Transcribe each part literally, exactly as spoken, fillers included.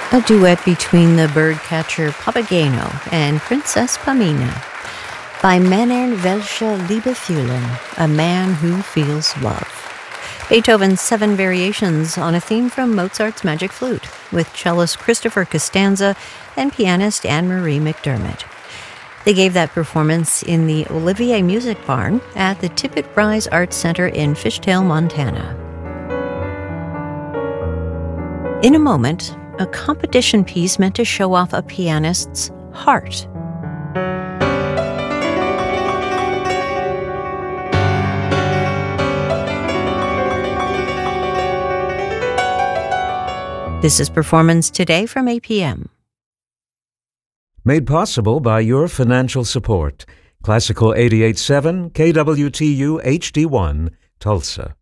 A duet between the birdcatcher Papageno and Princess Pamina. By Männern welche Liebe fühlen, a man who feels love. Beethoven's Seven Variations on a theme from Mozart's Magic Flute, with cellist Christopher Costanza and pianist Anne-Marie McDermott. They gave that performance in the Olivier Music Barn at the Tippett Rise Arts Center in Fishtail, Montana. In a moment, a competition piece meant to show off a pianist's heart. This is Performance Today from A P M. Made possible by your financial support. Classical eighty-eight point seven, K W T U H D one, Tulsa.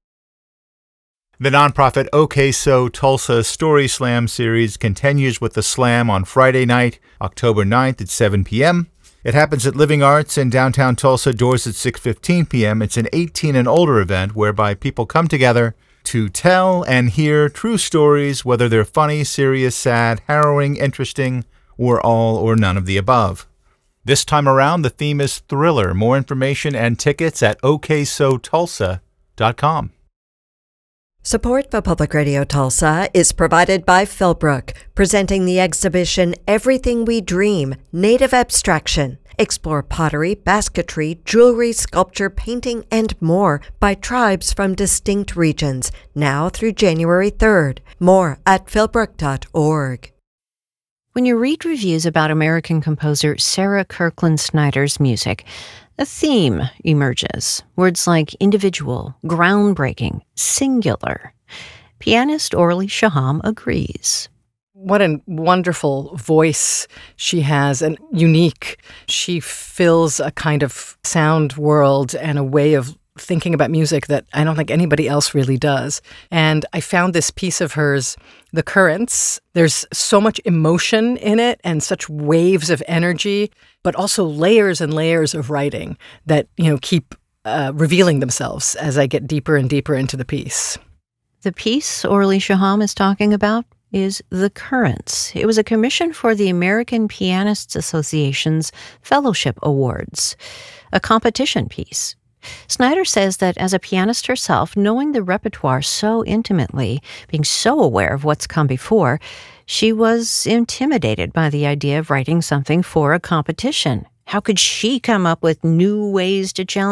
The nonprofit OK So Tulsa Story Slam series continues with the slam on Friday night, October ninth at seven p.m. It happens at Living Arts in downtown Tulsa, doors at six fifteen p.m. It's an eighteen and older event whereby people come together to tell and hear true stories, whether they're funny, serious, sad, harrowing, interesting, or all or none of the above. This time around, the theme is thriller. More information and tickets at O K so tulsa dot com. Support for Public Radio Tulsa is provided by Philbrook, presenting the exhibition Everything We Dream, Native Abstraction. Explore pottery, basketry, jewelry, sculpture, painting, and more by tribes from distinct regions, now through January third. More at philbrook dot org. When you read reviews about American composer Sarah Kirkland Snyder's music, a theme emerges. Words like individual, groundbreaking, singular. Pianist Orly Shaham agrees. What a wonderful voice she has, and unique. She fills a kind of sound world and a way of thinking about music that I don't think anybody else really does. And I found this piece of hers, The Currents. There's so much emotion in it and such waves of energy, but also layers and layers of writing that, you know, keep uh, revealing themselves as I get deeper and deeper into the piece. The piece Orly Shaham is talking about is The Currents. It was a commission for the American Pianists Association's Fellowship Awards, a competition piece. Snyder says that as a pianist herself, knowing the repertoire so intimately, being so aware of what's come before, she was intimidated by the idea of writing something for a competition. How could she come up with new ways to challenge